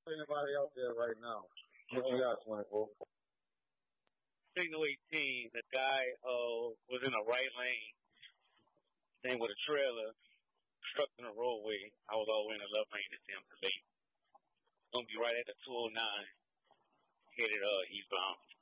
Anybody out there right now? You only got 24. Signal 18, the guy was in the right lane, then with a trailer struck in the roadway. I was all the way in the left lane to see him late. Gonna be right at the 209, headed eastbound.